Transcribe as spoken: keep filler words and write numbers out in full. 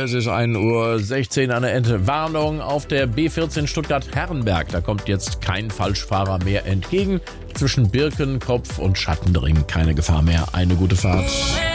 Es ist ein Uhr sechzehn an der Ente. Warnung auf der B vierzehn Stuttgart-Herrenberg. Da kommt jetzt kein Falschfahrer mehr entgegen. Zwischen Birkenkopf und Schattendring keine Gefahr mehr. Eine gute Fahrt.